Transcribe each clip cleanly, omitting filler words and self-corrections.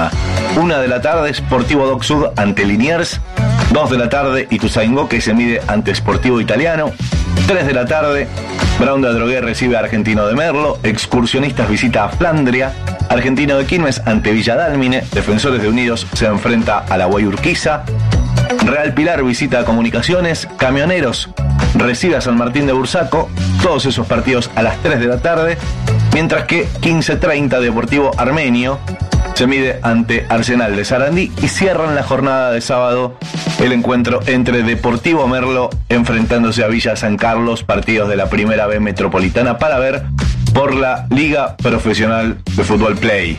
forma. 1 de la tarde, Sportivo Dock Sud ante Liniers. 2 de la tarde, Ituzaingó, que se mide ante Sportivo Italiano. 3 de la tarde, Brown de Adrogué recibe a Argentino de Merlo. Excursionistas visita a Flandria. Argentino de Quilmes ante Villa Dálmine. Defensores de Unidos se enfrenta a la Guayurquiza. Real Pilar visita a Comunicaciones. Camioneros recibe a San Martín de Bursaco. Todos esos partidos a las 3 de la tarde. Mientras que 15:30 Deportivo Armenio se mide ante Arsenal de Sarandí. Y cierran la jornada de sábado el encuentro entre Deportivo Merlo enfrentándose a Villa San Carlos, partidos de la Primera B Metropolitana para ver por la Liga Profesional de Fútbol Play.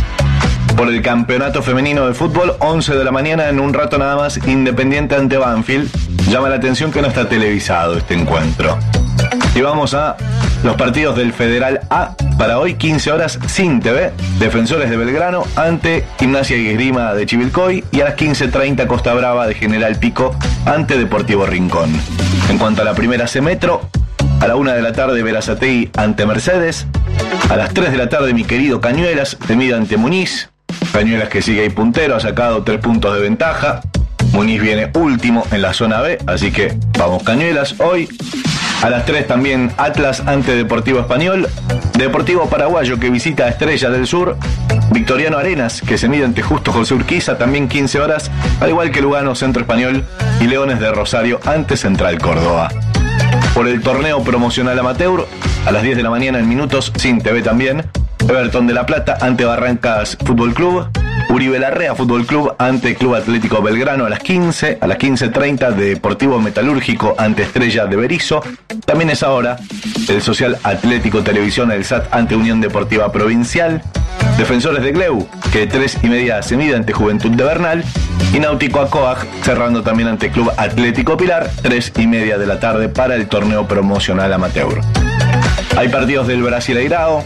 Por el Campeonato Femenino de Fútbol, 11 de la mañana, en un rato nada más, Independiente ante Banfield. Llama la atención que no está televisado este encuentro. Y vamos a los partidos del Federal A para hoy, 15 horas sin TV. Defensores de Belgrano ante Gimnasia y Esgrima de Chivilcoy. Y a las 15:30 Costa Brava de General Pico ante Deportivo Rincón. En cuanto a la primera C Metro, a la 1 de la tarde Berazategui ante Mercedes. A las 3 de la tarde mi querido Cañuelas se mide ante Muñiz. Cañuelas que sigue ahí puntero, ha sacado 3 puntos de ventaja. Muñiz viene último en la zona B, así que vamos Cañuelas hoy. A las 3 también Atlas ante Deportivo Español. Deportivo Paraguayo que visita a Estrella del Sur. Victoriano Arenas que se mide ante Justo José Urquiza, también 15 horas. Al igual que Lugano Centro Español y Leones de Rosario ante Central Córdoba. Por el torneo promocional amateur, a las 10 de la mañana en minutos, sin TV también. Everton de La Plata ante Barrancas Fútbol Club. Uribe Larrea Fútbol Club ante Club Atlético Belgrano a las 15. A las 15:30 Deportivo Metalúrgico ante Estrella de Berizo. También es ahora el Social Atlético Televisión, el SAT ante Unión Deportiva Provincial. Defensores de Gleu, que 3:30 se mide ante Juventud de Bernal. Y Náutico Acoag cerrando también ante Club Atlético Pilar, 3:30 de la tarde para el torneo promocional amateur. Hay partidos del Brasileirao.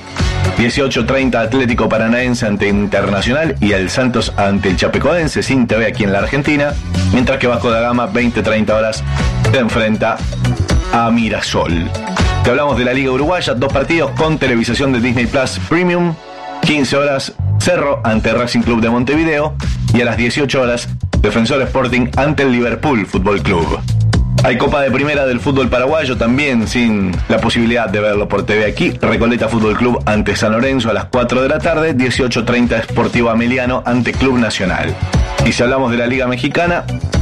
18:30 Atlético Paranaense ante Internacional y el Santos ante el Chapecoense, sin TV aquí en la Argentina, mientras que Vasco da Gama 20:30 horas se enfrenta a Mirasol. Te hablamos de la Liga Uruguaya, 2 partidos con televisación de Disney Plus Premium. 15 horas Cerro ante Racing Club de Montevideo y a las 18 horas Defensor Sporting ante el Liverpool Fútbol Club. Hay Copa de Primera del fútbol paraguayo también, sin la posibilidad de verlo por TV aquí. Recoleta Fútbol Club ante San Lorenzo a las 4 de la tarde. 18:30 Sportivo Ameliano ante Club Nacional. Y si hablamos de la Liga Mexicana,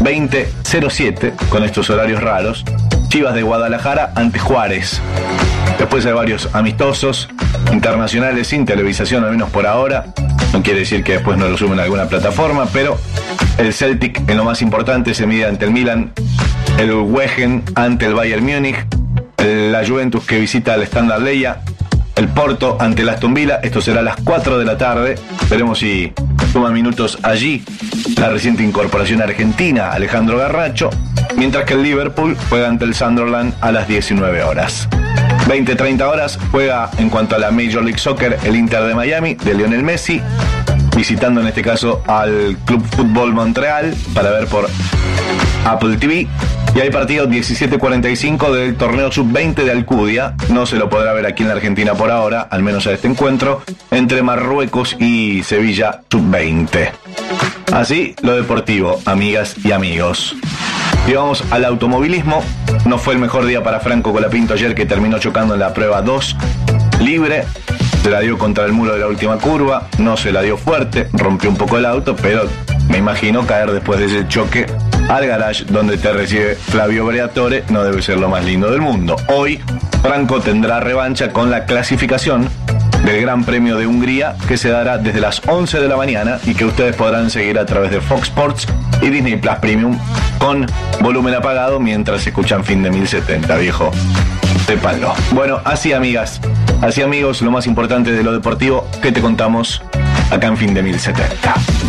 20:07, con estos horarios raros, Chivas de Guadalajara ante Juárez. Después hay varios amistosos internacionales sin televisación, al menos por ahora. No quiere decir que después no lo suben a alguna plataforma, pero el Celtic, en lo más importante, se mide ante el Milan. El Wegen ante el Bayern Múnich. La Juventus que visita al Standard Lieja. El Porto ante el Aston Villa. Esto será a las 4 de la tarde. Veremos si suman minutos allí la reciente incorporación argentina, Alejandro Garnacho. Mientras que el Liverpool juega ante el Sunderland a las 19 horas. 20:30 horas juega, en cuanto a la Major League Soccer, el Inter de Miami de Lionel Messi, visitando en este caso al Club Fútbol Montreal para ver por Apple TV. Y hay partido 17:45 del torneo sub-20 de Alcudia. No se lo podrá ver aquí en la Argentina por ahora, al menos a este encuentro, entre Marruecos y Sevilla sub-20. Así lo deportivo, amigas y amigos. Y vamos al automovilismo. No fue el mejor día para Franco Colapinto ayer, que terminó chocando en la prueba 2 libre. Se la dio contra el muro de la última curva, no se la dio fuerte, rompió un poco el auto, pero me imagino caer después de ese choque al garage donde te recibe Flavio Briatore no debe ser lo más lindo del mundo. Hoy Franco tendrá revancha con la clasificación del Gran Premio de Hungría, que se dará desde las 11 de la mañana y que ustedes podrán seguir a través de Fox Sports y Disney Plus Premium con volumen apagado mientras escuchan Fin de 1070, viejo. Sépanlo. Bueno, así amigas, así amigos, lo más importante de lo deportivo que te contamos acá en Fin de 1070.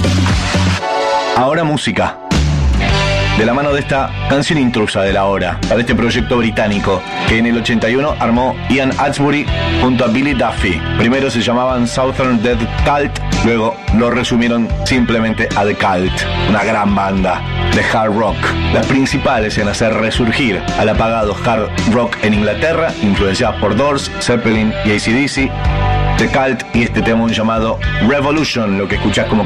Ahora música. De la mano de esta canción intrusa de la hora, para este proyecto británico que en el 81 armó Ian Astbury junto a Billy Duffy. Primero se llamaban Southern Death Cult, luego lo resumieron simplemente a The Cult, una gran banda de hard rock, las principales en hacer resurgir al apagado hard rock en Inglaterra, influenciadas por Doors, Zeppelin y AC/DC. The Cult y este tema llamado Revolution, lo que escuchás como